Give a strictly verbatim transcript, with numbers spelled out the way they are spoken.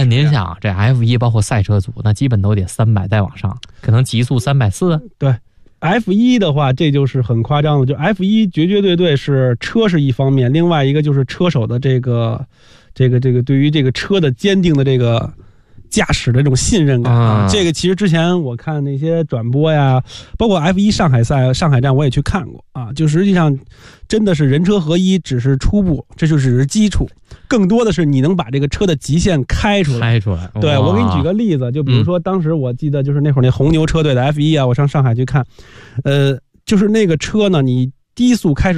但您想这 F 一 包括赛车组，那基本都得三百再往上，可能极速三百四。 对。F 一 的话，这就是很夸张的，就 F 一 绝绝对对是车是一方面，另外一个就是车手的这个这个这个对于这个车的坚定的这个驾驶的这种信任感啊，这个其实之前我看那些转播呀，包括 F 一 上海赛上海站我也去看过啊，就实际上真的是人车合一只是初步，这就只是基础，更多的是你能把这个车的极限开出来。 开出来。 对，我给你举个例子，就比如说当时我记得就是那会儿那红牛车队的 F 一 啊，我上上海去看，呃，就是那个车呢，你低速开始